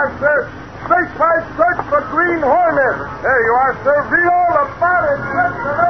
are, sir. Space Pipe search for Green Hornet. There you are, sir. Read all about it, sir.